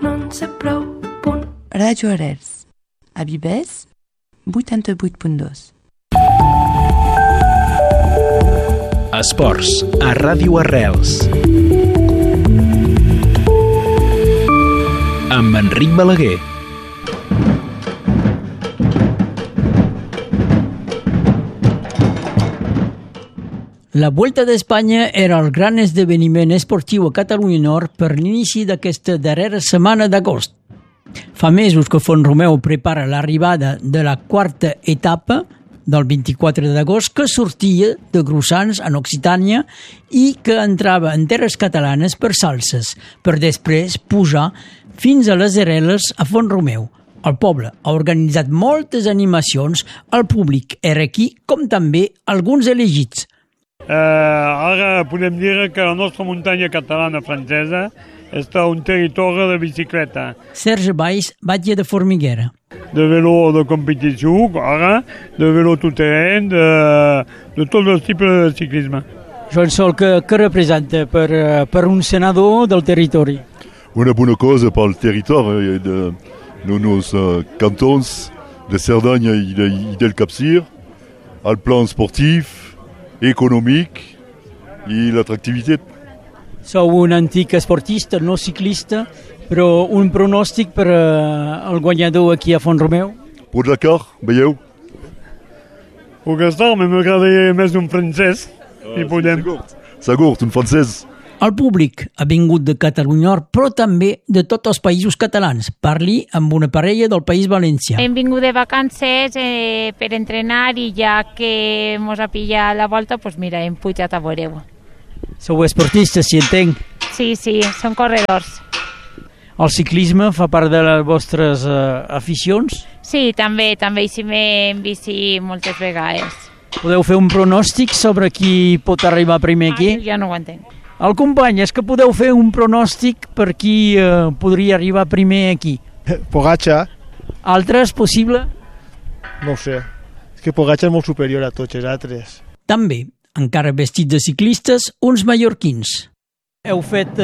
no en sé prou, punt. Ràdio Arrels, a Vives, 88.2. Esports, a Ràdio Arrels. Amb Enric Balaguer. La Vuelta d'Espanya era el gran esdeveniment esportiu a Catalunya Nord per l'inici d'aquesta darrera setmana d'agost. Fa mesos que Font-romeu prepara l'arribada de la quarta etapa del 24 d'agost que sortia de Grussans en Occitània i que entrava en terres catalanes per Salses, per després pujar fins a les Areles a Font-romeu. El poble ha organitzat moltes animacions, el públic era aquí, com també alguns elegits. Ara podem dir que la nostra muntanya catalana francesa està un territori de bicicleta. Serge Baix, batlle de Formiguera. De vélo de compétition, ara, de vélo tout-terrain, de tots els tipus de ciclisme. Joan Sol, que representa per un senador del territori? Una bona cosa pel territori de nos cantons de Cerdanya i del Capcir, al plan sportif, econòmic i l'atractivitat. Sou un antic esportista, no ciclista, però un pronòstic per al guanyador aquí a Font-romeu? Pour Dakar, veieu? Puc estar, m'agradaria més un francès. I podem. Segur, un francès. El públic ha vingut de Catalunya Nord, però també de tots els països catalans. Parli amb una parella del País Valencià. Hem vingut de vacances per entrenar i ja que mos ha pillat la volta, doncs mira, hem pujat a veure-ho. Sou esportistes, si entenc. Sí, són corredors. El ciclisme fa part de les vostres aficions? Sí, també hi en bici moltes vegades. Podeu fer un pronòstic sobre qui pot arribar primer aquí? Ja no ho entenc. El company, és que podeu fer un pronòstic per qui podria arribar primer aquí? Pogačar. Altres, possible? No ho sé. És que Pogačar és molt superior a tots els altres. També, encara vestits de ciclistes, uns mallorquins. Heu fet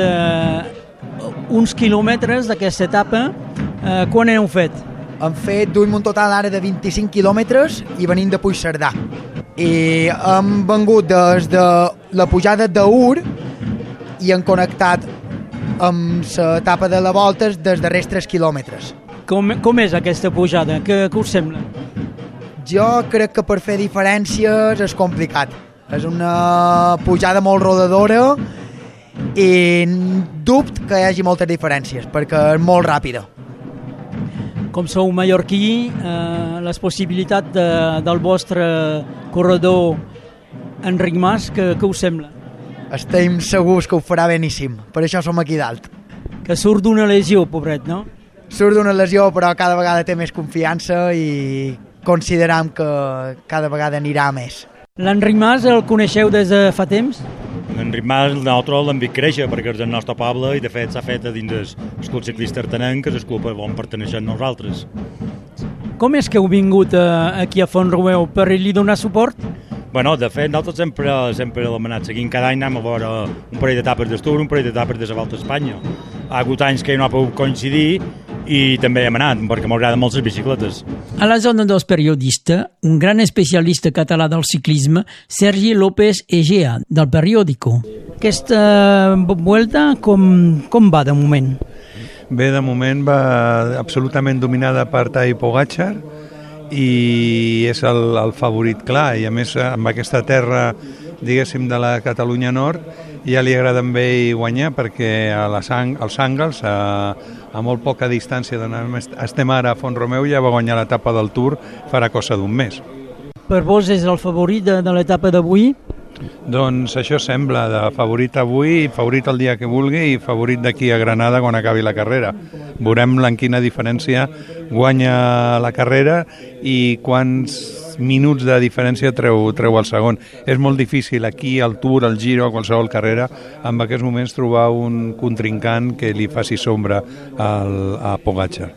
uns quilòmetres d'aquesta etapa. Quan heu fet? Hem fet d'un total ara de 25 quilòmetres i venim de Puigcerdà. I hem vengut des de la pujada d'Ur i hem connectat amb l'etapa de la volta des darrers 3 quilòmetres. Com és aquesta pujada? Què us sembla? Jo crec que per fer diferències és complicat. És una pujada molt rodadora i dubto que hi hagi moltes diferències perquè és molt ràpida. Com sou mallorquí, les possibilitats del vostre corredor Enric Mas, què us sembla? Estem segurs que ho farà beníssim, per això som aquí dalt. Que surt d'una lesió, pobret, no? Surt d'una lesió, però cada vegada té més confiança i consideram que cada vegada anirà més. L'Enric Mas el coneixeu des de fa temps? L'Enric Mas nosaltres l'hem vist créixer perquè és del nostre poble i de fet s'ha fet a dins el club ciclista artenenc, que és el club on perteneixem nosaltres. Com és que heu vingut aquí a Font-romeu per li donar suport? Bueno, de fet, nosaltres sempre l'hem anat seguint. Cada any anem a veure un parell d'etapes d'Estur, un parell d'etapes de la Volta a Espanya. Ha hagut anys que no ha pogut coincidir i també hem anat, perquè m'agraden molt les bicicletes. A la zona dels periodistes, un gran especialista català del ciclisme, Sergi López Egea, del Periódico. Aquesta Vuelta com va de moment? Bé, de moment va absolutament dominada per Tadej Pogačar, i és el favorit clar, i a més amb aquesta terra, diguéssim, de la Catalunya Nord ja li agrada amb ell guanyar, perquè als Àngels, a molt poca distància d'on estem ara a Font-romeu, ja va guanyar l'etapa del Tour farà cosa d'un mes. Per vos és el favorit de l'etapa d'avui? Doncs això sembla, de favorit avui, favorit el dia que vulgui i favorit d'aquí a Granada quan acabi la carrera. Veurem en quina diferència guanya la carrera i quants minuts de diferència treu el segon. És molt difícil aquí al Tour, al Giro, a qualsevol carrera, en aquests moments trobar un contrincant que li faci sombra a Pogačar.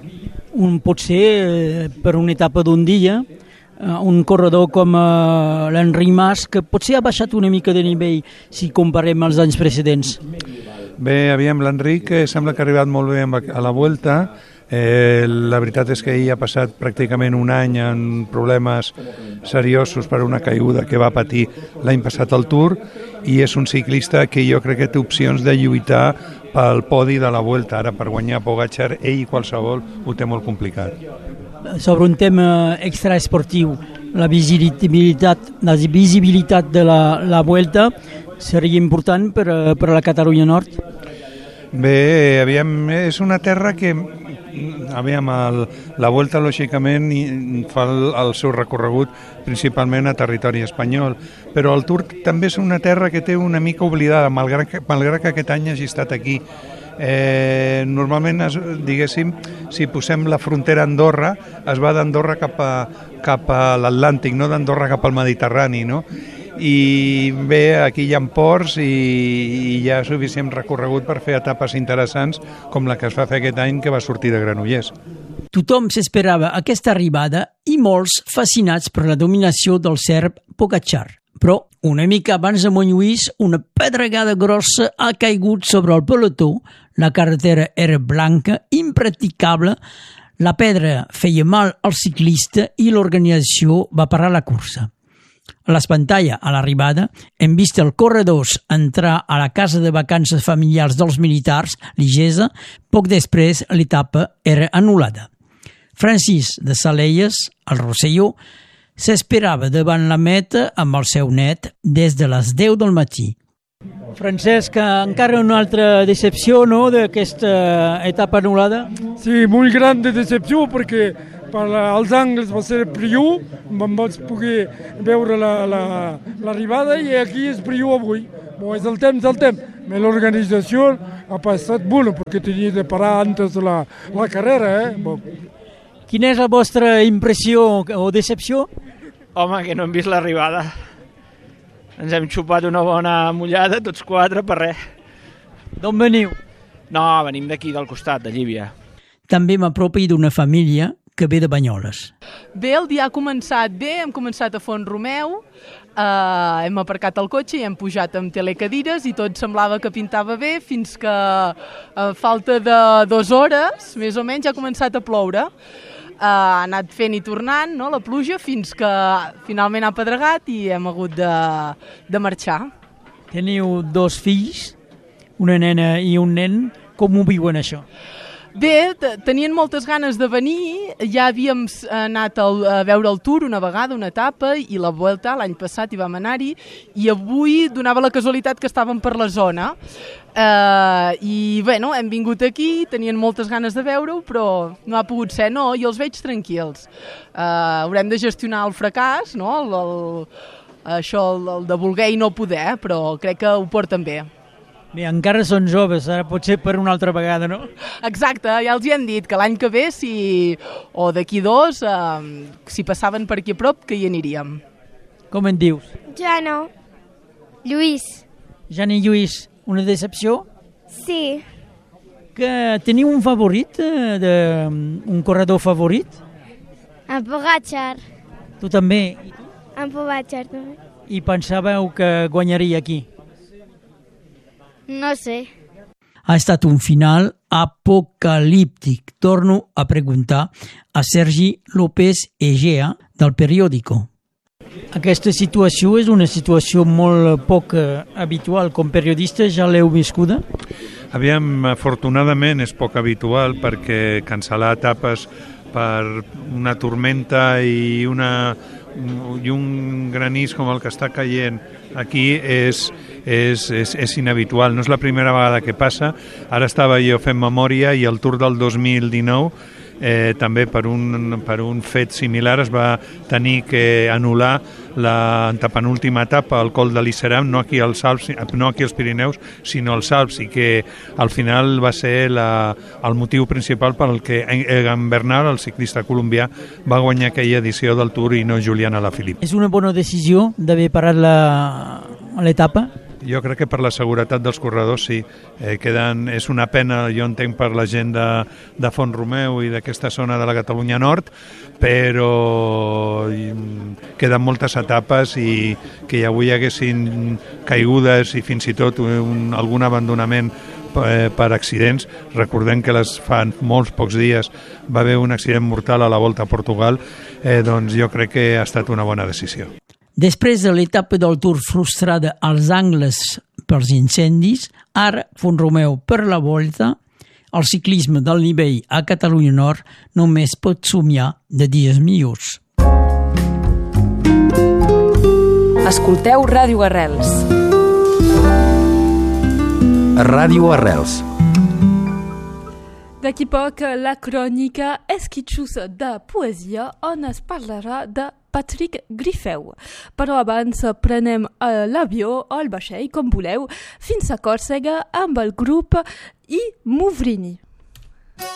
Potser per una etapa d'un dia, un corredor com l'Enric Mas, que potser ha baixat una mica de nivell si comparem els anys precedents. Bé, aviam, l'Enric sembla que ha arribat molt bé a la Vuelta. La veritat és que ell ha passat pràcticament un any en problemes seriosos per una caiguda que va patir l'any passat al Tour, i és un ciclista que jo crec que té opcions de lluitar pel podi de la Vuelta. Ara, per guanyar Pogačar, ell qualsevol ho té molt complicat. Sobre un tema extraesportiu, la visibilitat de la Vuelta seria important per a la Catalunya Nord? Bé, aviam, és una terra que la Vuelta, lògicament, fa el seu recorregut principalment a territori espanyol, però el Tour també és una terra que té una mica oblidada, malgrat que aquest any hagi estat aquí. Normalment, diguéssim, si posem la frontera a Andorra, es va d'Andorra cap a l'Atlàntic, no d'Andorra cap al Mediterrani, no? I bé, aquí hi ha ports i hi ha suficient recorregut per fer etapes interessants com la que es va fer aquest any, que va sortir de Granollers. Tothom s'esperava aquesta arribada i molts fascinats per la dominació del serb Pogačar. Però una mica abans de Montjuïc, una pedregada grossa ha caigut sobre el pelotó, la carretera era blanca, impracticable, la pedra feia mal al ciclista i l'organització va parar la cursa. A l'espantalla, a l'arribada, hem vist els corredors entrar a la casa de vacances familiars dels militars, l'Igesa. Poc després, l'etapa era anul·lada. Francis de Salelles, al Rosselló, s'esperava davant la meta amb el seu net des de les 10 del matí. Francesc, encara una altra decepció, no?, d'aquesta etapa anul·lada? Sí, molt gran de decepció, perquè als angles va ser priu, em vaig poder veure l'arribada i aquí és priu avui. Bon, és el temps, però l'organització ha passat bona, perquè tenia de parar antes la carrera. Bon. Quina és la vostra impressió o decepció? Home, que no hem vist l'arribada. Ens hem xupat una bona mullada, tots quatre, per res. D'on veniu? No, venim d'aquí, del costat, de Llívia. També m'apropi d'una família que ve de Banyoles. Bé, el dia ha començat bé, hem començat a Font Romeu, hem aparcat el cotxe i hem pujat amb telecadires i tot semblava que pintava bé, fins que a falta de 2 hores, més o menys, ha començat a ploure. Ha anat fent i tornant, no?, la pluja, fins que finalment ha pedregat i hem hagut de marxar. Teniu 2 fills, una nena i un nen. Com ho viuen, això? Bé, tenien moltes ganes de venir, ja havíem anat a veure el Tour una vegada, una etapa, i la Vuelta l'any passat hi vam anar-hi, i avui donava la casualitat que estàvem per la zona. I bé, hem vingut aquí, tenien moltes ganes de veure-ho, però no ha pogut ser, no, i els veig tranquils. Haurem de gestionar el fracàs, no?, el de voler i no poder, però crec que ho porten bé. Bé, encara són joves, ara pot ser per una altra vegada, no? Exacte, ja els hi hem dit que l'any que ve, o d'aquí 2, si passaven per aquí a prop, que hi aniríem. Com en dius? Jana. Lluís. Jana i Lluís, una decepció? Sí. Que teniu un favorit, un corredor favorit? En Pogačar. Tu també? En Pogačar també. I pensàveu que guanyaria aquí? No sé. Ha estat un final apocalíptic. Torno a preguntar a Sergi López Egea, del Periódico. Aquesta situació és una situació molt poc habitual. Com periodista ja l'heu viscuda? Aviam, afortunadament és poc habitual, perquè cancel·lar etapes per una tormenta i un granís com el que està caient aquí és inhabitual. No és la primera vegada que passa. Ara estava jo fent memòria i el Tour del 2019 també per un fet similar es va tenir que anul·lar l'antepenúltima etapa al Col de l'Iseram, no aquí als Alps, no aquí als Pirineus, sinó als Alps, i que al final va ser el motiu principal per al que Egan Bernal, el ciclista colombià, va guanyar aquella edició del Tour i no Julián Alaphilippe. És una bona decisió d'haver parat l'etapa? Jo crec que per la seguretat dels corredors sí. És una pena, jo entenc, per la gent de Font Romeu i d'aquesta zona de la Catalunya Nord, però queden moltes etapes i que avui hi haguessin caigudes i fins i tot algun abandonament per accidents. Recordem que fa molts pocs dies va haver un accident mortal a la Volta a Portugal, doncs jo crec que ha estat una bona decisió. Després de l'etapa del Tour frustrada als angles pels incendis, ara Font-romeu per la Volta, el ciclisme del nivell a Catalunya Nord només pot somiar de dies millors. Escolteu Ràdio Arrels. Ràdio Arrels. D'aquí poc, la crònica Esquitxos de poesia, on es parlarà de Patrick Grifeu. Però abans prenem l'avió o el vaixell, com voleu, fins a Còrsega amb el grup I Movrini.